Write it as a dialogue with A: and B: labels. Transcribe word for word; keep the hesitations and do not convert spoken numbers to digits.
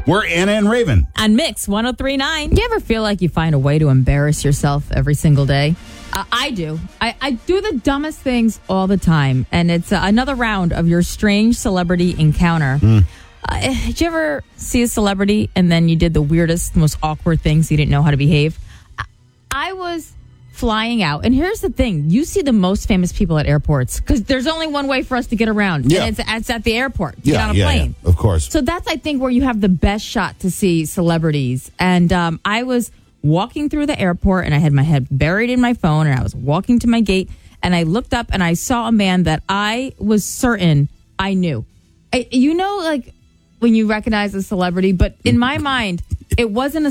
A: We're Anna and Raven.
B: On Mix one oh three point nine. Do you ever feel like you find a way to embarrass yourself every single day? Uh, I do. I, I do the dumbest things all the time. And it's uh, another round of your strange celebrity encounter. Mm. Uh, did you ever see a celebrity and then you did the weirdest, most awkward things you didn't know how to behave? I, I was flying out. And here's the thing. You see the most famous people at airports because there's only one way for us to get around.
A: Yeah.
B: And it's, it's at the airport. To
A: yeah,
B: get on a
A: yeah,
B: plane.
A: Yeah, of course.
B: So that's, I think, where you have the best shot to see celebrities. And um, I was walking through the airport and I had my head buried in my phone and I was walking to my gate and I looked up and I saw a man that I was certain I knew. I, you know, like when you recognize a celebrity, but in my mind, it wasn't a